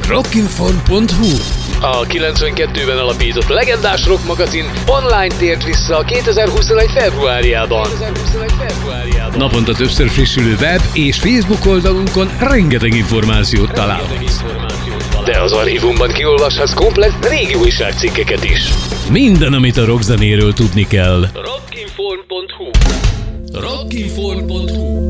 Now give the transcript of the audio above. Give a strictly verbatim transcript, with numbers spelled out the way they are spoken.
rockinform pont hu. A kilencvenkettőben alapított legendás rock magazin online tért vissza kétezer-huszonegy februárjában. Naponta többször frissülő web és Facebook oldalunkon rengeteg információt találhatsz. De az archívumban kiolvashatsz komplett régi újságcikkeket is. Minden, amit a rockzenéről tudni kell. rockinform pont hu rockinform pont hu